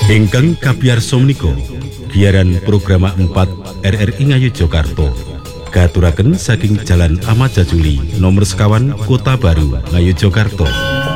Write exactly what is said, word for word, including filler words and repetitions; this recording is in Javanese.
Ingkang kabiyarsa menika giaran program empat R R I Ngayogyakarta katuraken saking Jalan Ahmad Jajuli nomor sekawan Kota Baru Ngayogyakarta.